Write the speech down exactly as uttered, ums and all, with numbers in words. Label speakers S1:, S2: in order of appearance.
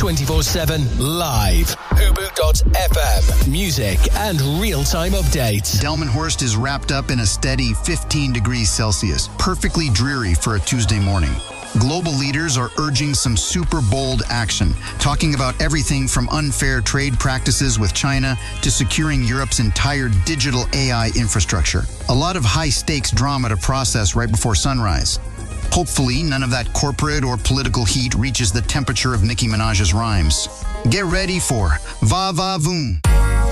S1: twenty-four seven live. Hubu dot f m. Music and real-time updates.
S2: Delmenhorst is wrapped up in a steady fifteen degrees Celsius, perfectly dreary for a Tuesday morning. Global leaders are urging some super bold action, talking about everything from unfair trade practices with China to securing Europe's entire digital A I infrastructure. A lot of high-stakes drama to process right before sunrise. Hopefully, none of that corporate or political heat reaches the temperature of Nicki Minaj's rhymes. Get ready for Va Va Voom.